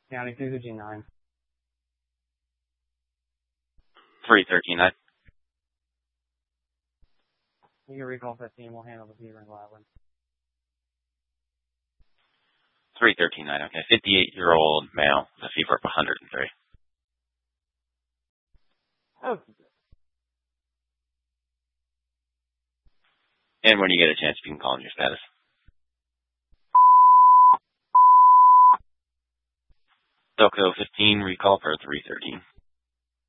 County 259. 313. You can recall 15. We'll handle the fever in Gladwin. 313. Okay. 58-year-old male with a fever of 103. Oh. And when you get a chance, you can call in your status. Delco 15, recall for 313.